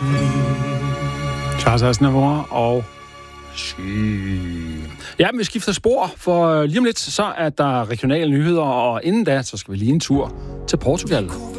Charles Aznavour og Ja, men vi skifter spor, for lige om lidt, så er der regionale nyheder, og inden da, så skal vi lige en tur til Portugal.